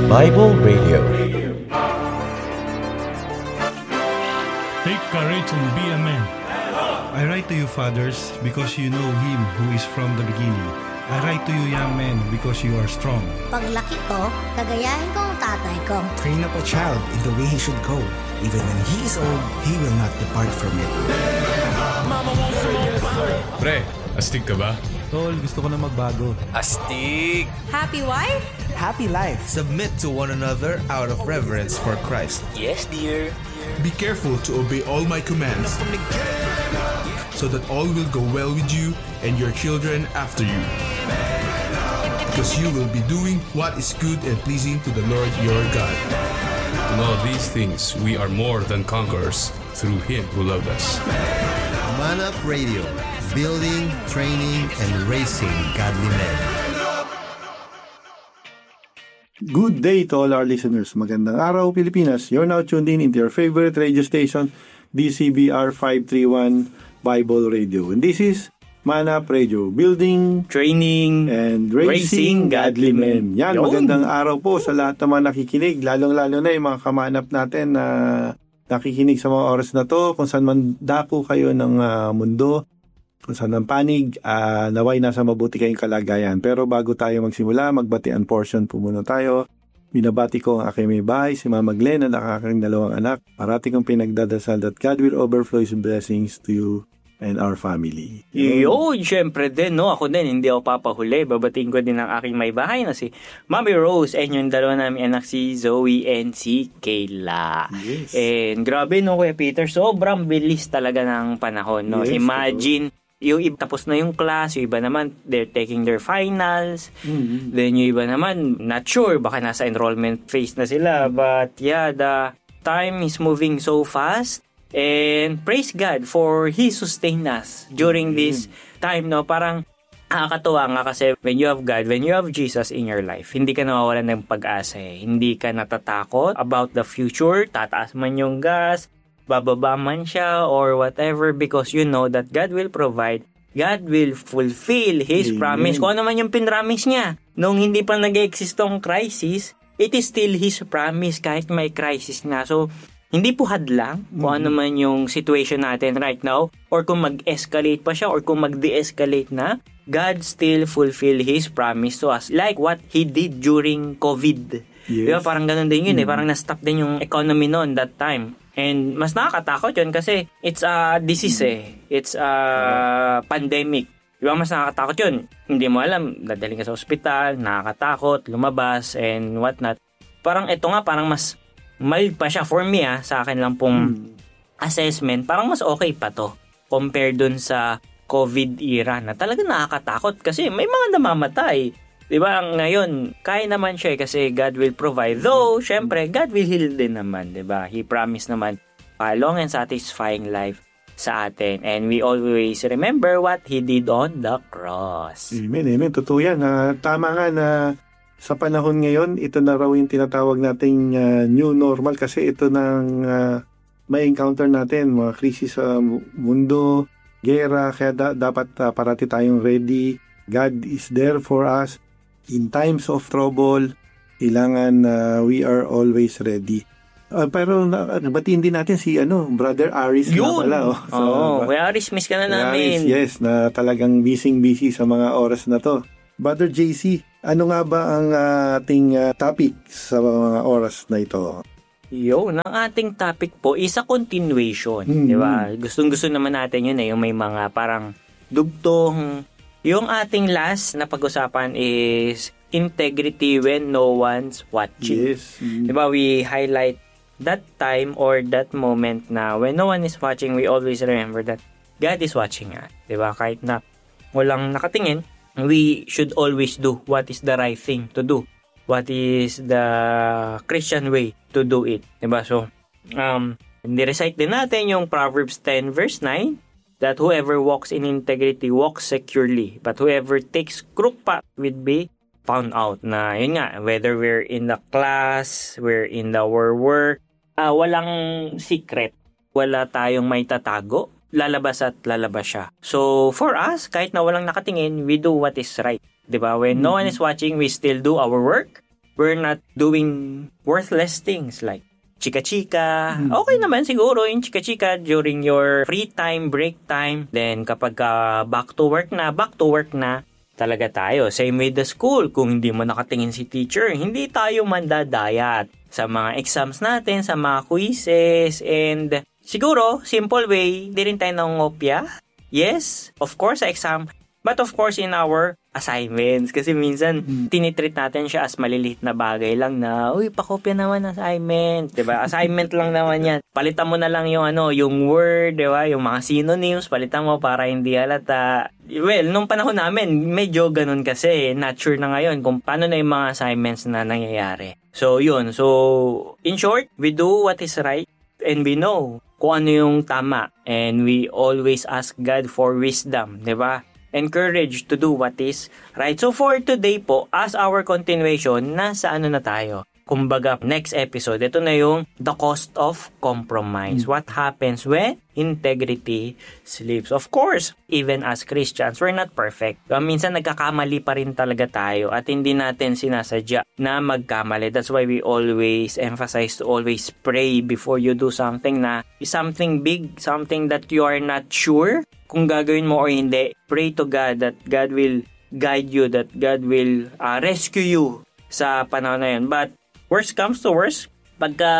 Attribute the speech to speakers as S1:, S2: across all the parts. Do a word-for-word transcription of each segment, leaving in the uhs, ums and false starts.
S1: Bible Radio.
S2: Take courage and be a man.
S3: I write to you, fathers, because you know him who is from the beginning. I write to you, young men, because you are strong.
S4: Paglaki ko, gagayahin ko ang tatay ko.
S5: Train up a child in the way he should go. Even when he is old, he will not depart from it.
S6: Pre, astig ka ba?
S3: Tol, gusto ko na magbago.
S6: Astig!
S7: Happy wife?
S5: Happy life.
S8: Submit to one another out of reverence for Christ.
S6: Yes, dear.
S9: Be careful to obey all my commands, so that all will go well with you and your children after you. Because you will be doing what is good and pleasing to the Lord your God.
S6: In all these things, we are more than conquerors through Him who loved us.
S8: Man Up Radio, building, training, and raising godly men.
S10: Good day to all our listeners. Magandang araw, Pilipinas. You're now tuned in into your favorite radio station, D C B R five thirty-one Bible Radio. And this is Man Up Radio, building,
S11: training,
S10: and raising, raising godly men. Yan, Yon. Magandang araw po sa lahat naman nakikinig, lalong-lalo na yung mga kamanap natin na nakikinig sa mga oras na to, kung saan man dako kayo ng uh, mundo, kung saan ang panig, uh, naway nasa mabuti kayong kalagayan. Pero bago tayo magsimula, magbatian portion po muna tayo. Binabati ko ang aking may bahay, si Mama Glenn at ang aking dalawang anak. Parati kong pinagdadasal that God will overflow His blessings to you and our family.
S11: Yun, syempre din, no? Ako din, hindi ako papahuli. Babatiin ko din ang aking may bahay na si Mami Rose and yung dalawa namin anak si Zoe and si Kayla.
S10: Yes.
S11: And grabe, no, Kuya Peter, sobrang bilis talaga ng panahon, no?
S10: Yes,
S11: Imagine, ito. Yung iba tapos na yung class, yung iba naman, they're taking their finals.
S10: Mm-hmm.
S11: Then yung iba naman, not sure, baka nasa enrollment phase na sila. But yeah, the time is moving so fast. And praise God for He sustained us during this time, no? Parang nakakatuwa nga kasi when you have God, when you have Jesus in your life, hindi ka nawawalan ng pag-asa eh. Hindi ka natatakot about the future, tataas man yung gas, bababa man siya or whatever, because you know that God will provide, God will fulfill His Amen. Promise. Kung ano man yung pinramis niya, nung hindi pa nag-exist tong crisis, it is still His promise kahit may crisis na. So, hindi po hadlang kung mm-hmm. ano man yung situation natin right now, or kung mag-escalate pa siya, or kung mag-de-escalate na, God still fulfill His promise to us. Like what He did during COVID.
S10: Yes.
S11: Diba? Parang ganun din yun
S10: mm-hmm.
S11: eh. Parang na-stop din yung economy noon that time. And mas nakakatakot yun kasi it's a disease eh. It's a pandemic. Diba? Mas nakakatakot yun. Hindi mo alam, dadaling ka sa ospital, nakakatakot, lumabas, and whatnot. Parang ito nga, parang mas mild pa siya for me ah, sa akin lang pong hmm. assessment, parang mas okay pa to compared dun sa COVID era na talaga nakakatakot kasi may mga namamatay. Diba? Ngayon, kaya naman siya kasi God will provide. Though, syempre, God will heal din naman. Diba? He promised naman a long and satisfying life sa atin. And we always remember what He did on the cross.
S10: Amen, amen. Totoo yan. Uh, tama nga na sa panahon ngayon, ito na raw yung tinatawag nating uh, new normal kasi ito nang uh, may encounter natin, mga krisis sa mundo, gera, kaya da- dapat uh, parati tayong ready. God is there for us. In times of trouble, kailangan uh, we are always ready. Uh, pero batiin din natin si ano, Brother Aris na pala. Oh,
S11: so, oh Kuya Aris, miss ka na namin.
S10: Aris, yes, na talagang busy-busy sa mga oras na to. Brother J C, ano nga ba ang uh, ating uh, topic sa mga oras na ito?
S11: Yun, ang ating topic po is a continuation. Mm-hmm. Di ba? Gustong-gusto naman natin yun eh, yung may mga parang dugtong. Yung ating last na pag-usapan is integrity when no one's watching.
S10: Yes. Mm-hmm.
S11: Di ba? We highlight that time or that moment na when no one is watching, we always remember that God is watching us. Di ba? Kahit na walang nakatingin, we should always do what is the right thing to do. What is the Christian way to do it. Diba? So, um, ni-recite din natin yung Proverbs ten verse nine, that whoever walks in integrity walks securely, but whoever takes crooked path will be found out. Na yun nga, whether we're in the class, we're in our work, uh, walang secret. Wala tayong may tatago. Lalabas at lalabas siya. So, for us, kahit na walang nakatingin, we do what is right. Diba? When mm-hmm. no one is watching, we still do our work. we're not doing worthless things like chika-chika. Okay naman siguro yung chika-chika during your free time, break time. Then kapag uh, back to work na, back to work na talaga tayo. Same with the school. Kung hindi mo nakatingin si teacher, hindi tayo mandadayat sa mga exams natin, sa mga quizzes, and siguro, simple way, di rin tayo nangungopya. Yes, of course, sa exam. But of course, in our assignments. Kasi minsan, hmm. tinitreat natin siya as maliliit na bagay lang na, uy, pakopya naman assignment. Diba? Assignment lang naman yan. Palitan mo na lang yung ano, yung word, diba? Yung mga synonyms, palitan mo para hindi halata. Well, nung panahon namin, medyo ganun kasi. Not sure na ngayon kung paano na yung mga assignments na nangyayari. So, yun. So, in short, we do what is right and we know kung ano yung tama. And we always ask God for wisdom, diba? Encourage to do what is right. So for today po, as our continuation, nasa ano na tayo? Kumbaga, next episode, ito na yung the cost of compromise. What happens when integrity slips? Of course, even as Christians, we're not perfect. Minsan nagkakamali pa rin talaga tayo at hindi natin sinasadya na magkamali. That's why we always emphasize to always pray before you do something na something big, something that you are not sure kung gagawin mo or hindi. Pray to God that God will guide you, that God will uh, rescue you sa panahon na yun. But worst comes to worst, pagka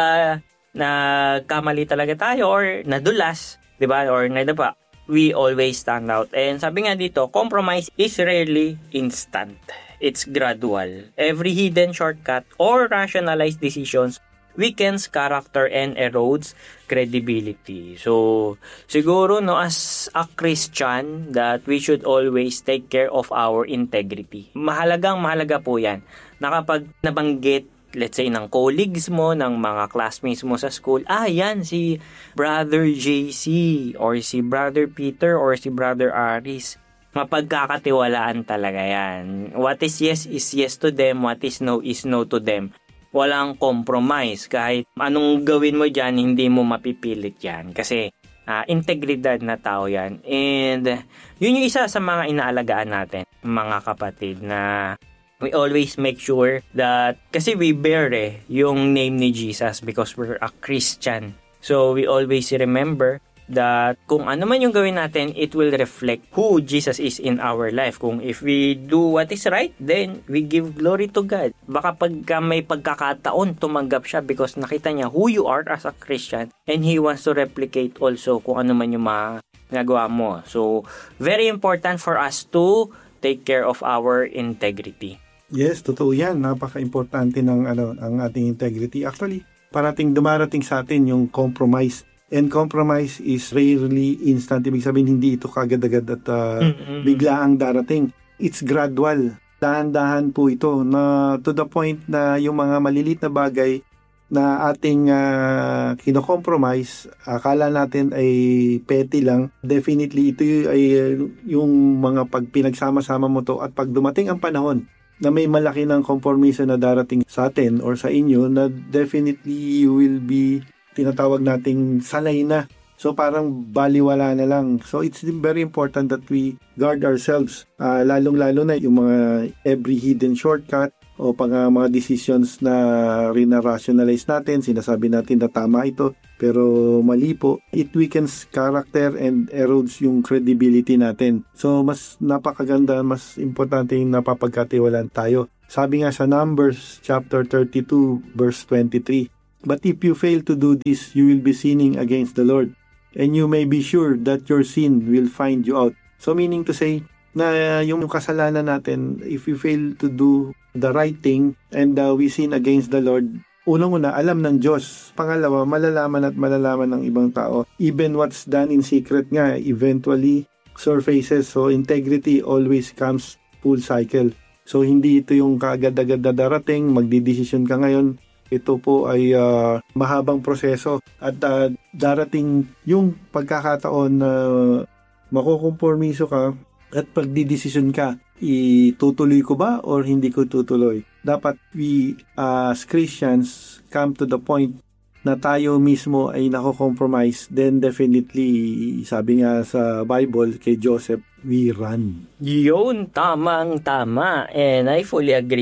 S11: nagkamali talaga tayo or nadulas, di ba, or nadapa, we always stand out. And sabi nga dito, compromise is rarely instant. It's gradual. Every hidden shortcut or rationalized decisions weakens character and erodes credibility. So, siguro no, as a Christian, that we should always take care of our integrity. Mahalagang mahalaga po yan na kapag nabanggit, let's say, ng colleagues mo, ng mga classmates mo sa school, ah, yan, si Brother J C, or si Brother Peter, or si Brother Aris. Mapagkakatiwalaan talaga yan. What is yes is yes to them, what is no is no to them. Walang compromise. Kahit anong gawin mo dyan, hindi mo mapipilit yan. Kasi uh, integridad na tao yan. And yun yung isa sa mga inaalagaan natin, mga kapatid, na we always make sure that, kasi we bear eh, yung name ni Jesus because we're a Christian. So we always remember that kung ano man yung gawin natin, it will reflect who Jesus is in our life. Kung if we do what is right, then we give glory to God. Baka pagka may pagkakataon, tumanggap siya because nakita niya who you are as a Christian and He wants to replicate also kung ano man yung mga nagawa mo. So, very important for us to take care of our integrity.
S10: Yes, totoo yan. Napaka-importante ng ano, ang ating integrity. Actually, parating dumarating sa atin yung compromise. And compromise is rarely instant. Ibig sabihin, hindi ito kagad-agad at uh, mm-hmm. bigla ang darating. It's gradual. Dahan-dahan po ito na to the point na yung mga maliliit na bagay na ating uh, kino-compromise, akala natin ay petty lang. Definitely, ito ay yung mga pag pinagsama-sama mo to at pag dumating ang panahon na may malaki ng kompromiso na darating sa atin or sa inyo, na definitely you will be tinatawag nating sanay na. So parang baliwala na lang. So it's very important that we guard ourselves. Uh, lalong-lalo na yung mga every hidden shortcut o pang uh, mga decisions na rin-rationalize natin. Sinasabi natin na tama ito pero mali po. It weakens character and erodes yung credibility natin. So mas napakaganda, mas importante yung napapagkatiwalaan tayo. Sabi nga sa Numbers chapter thirty-two verse twenty-three, "But if you fail to do this, you will be sinning against the Lord, and you may be sure that your sin will find you out." So meaning to say, na yung kasalanan natin, if we fail to do the right thing, and uh, we sin against the Lord, unang-una, alam ng Diyos. Pangalawa, malalaman at malalaman ng ibang tao. Even what's done in secret nga, eventually surfaces. So integrity always comes full cycle. So hindi ito yung kaagad-agad na darating, magdidesisyon ka ngayon. Ito po ay uh, mahabang proseso at uh, darating yung pagkakataon na uh, makukompormiso ka at pagdidesisyon ka, itutuloy ko ba or hindi ko tutuloy. Dapat we uh, as Christians come to the point na tayo mismo ay nako-compromise, then definitely, sabi nga sa Bible kay Joseph, we run.
S11: Yun, tamang-tama. And I fully agree.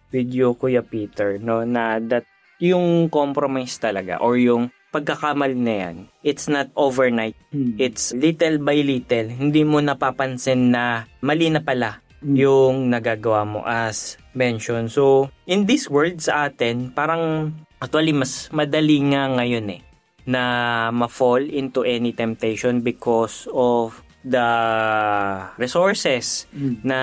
S11: with you, Kuya Peter, no, na that yung compromise talaga or yung pagkakamali na yan, it's not overnight. Hmm. It's little by little. Hindi mo napapansin na mali na pala hmm. yung nagagawa mo as mentioned. So, in this world sa atin, parang actually mas madali nga ngayon eh na ma-fall into any temptation because of the resources mm. na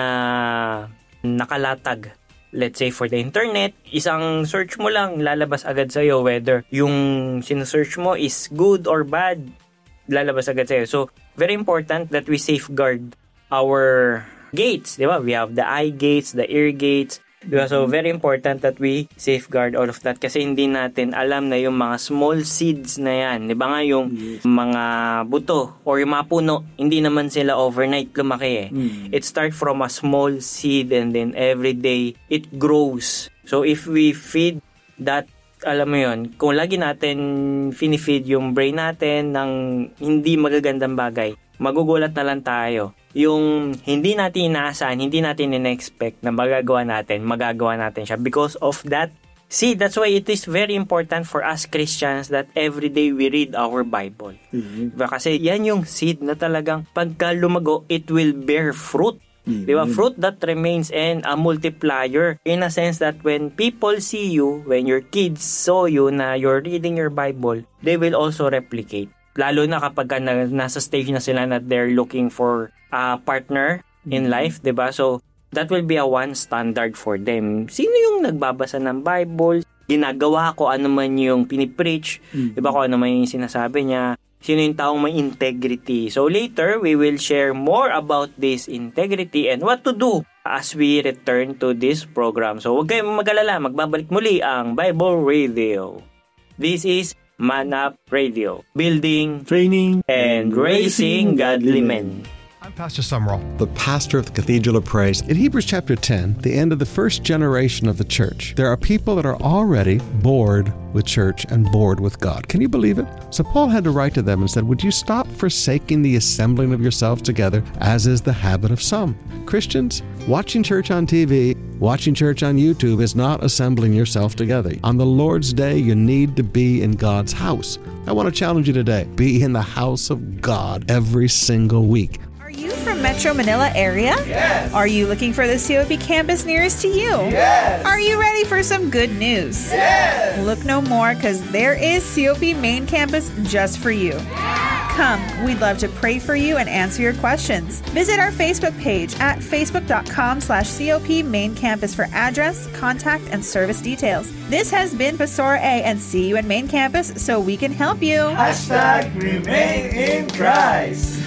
S11: nakalatag. Let's say for the internet, isang search mo lang, lalabas agad sa'yo whether yung sinesearch mo is good or bad, lalabas agad sa'yo. So, very important that we safeguard our gates, di ba? We have the eye gates, the ear gates, diba? So, very important that we safeguard all of that kasi hindi natin alam na yung mga small seeds na yan. Diba nga yung yes. mga buto or yung mga puno, hindi naman sila overnight lumaki eh. Mm. It starts from a small seed and then every day it grows. So, if we feed that, alam mo yun, kung lagi natin finifeed yung brain natin ng hindi magagandang bagay, magugulat na lang tayo. Yung hindi natin inaasahan, hindi natin in-expect na magagawa natin, magagawa natin siya because of that. See, that's why it is very important for us Christians that every day we read our Bible. Mm-hmm. Diba? Kasi yan yung seed na talagang pagka lumago, it will bear fruit. Mm-hmm. Diba? Fruit that remains and a multiplier in a sense that when people see you, when your kids saw you na you're reading your Bible, they will also replicate. Lalo na kapag na, nasa stage na sila na they're looking for a partner in life, diba? So, that will be a one standard for them. Sino yung nagbabasa ng Bible? Ginagawa ko ano man yung pinipreach? Mm-hmm. Diba ko ano man yung sinasabi niya? Sino yung taong may integrity? So, later, we will share more about this integrity and what to do as we return to this program. So, huwag kayong mag-alala. Magbabalik muli ang Bible Radio. This is Man Up Radio, building, training, and raising godly men.
S1: I'm Pastor Sumrall, the pastor of the Cathedral of Praise. In Hebrews chapter ten, the end of the first generation of the church, there are people that are already bored with church and bored with God. Can you believe it? So Paul had to write to them and said, would you stop forsaking the assembling of yourselves together, as is the habit of some? Christians, watching church on T V, watching church on YouTube is not assembling yourself together. On the Lord's Day, you need to be in God's house. I want to challenge you today. Be in the house of God every single week.
S7: Are you from Metro Manila area?
S12: Yes.
S7: Are you looking for the C O P campus nearest to you?
S12: Yes.
S7: Are you ready for some good news?
S12: Yes.
S7: Look no more, because there is C O P Main Campus just for you. Come, we'd love to pray for you and answer your questions. Visit our Facebook page at facebook.com slash COP Main Campus for address, contact, and service details. This has been Pastor A, and see you at Main Campus so we can help you.
S12: Hashtag Remain in Christ.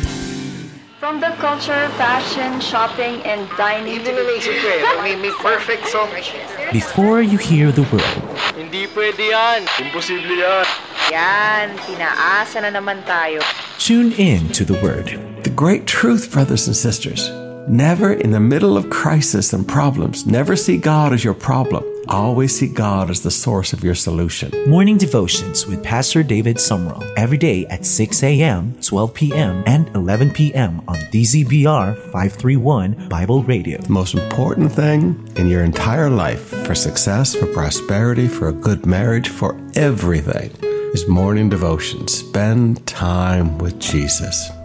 S13: From the culture, fashion, shopping, and dining to the
S14: may, may perfect song.
S15: Before you hear the world.
S14: Hindi pwede yan. Imposible yan.
S7: Yan, pinaasa na naman tayo.
S15: Tune in to the Word.
S16: The great truth, brothers and sisters, never in the middle of crisis and problems, never see God as your problem. Always see God as the source of your solution.
S15: Morning devotions with Pastor David Sumrall every day at six a.m., twelve p.m., and eleven p.m. on D Z B R five thirty-one Bible Radio.
S16: The most important thing in your entire life, for success, for prosperity, for a good marriage, for everything, is morning devotion. Spend time with Jesus.